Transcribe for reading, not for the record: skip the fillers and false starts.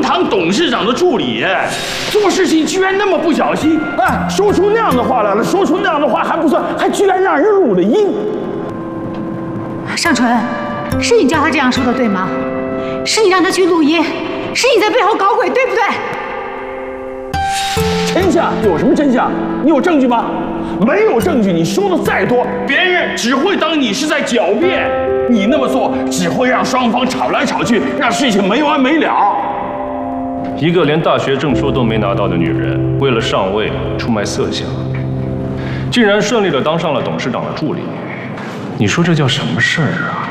堂堂董事长的助理，做事情居然那么不小心，哎，说出那样的话来了，说出那样的话还不算，还居然让人录了音。 尚纯，是你叫他这样说的对吗？是你让他去录音，是你在背后搞鬼，对不对？ 真相有什么真相？你有证据吗？没有证据，你说的再多，别人只会当你是在狡辩。你那么做只会让双方吵来吵去，让事情没完没了。 一个连大学证书都没拿到的女人，为了上位出卖色相，竟然顺利地当上了董事长的助理。你说这叫什么事儿啊？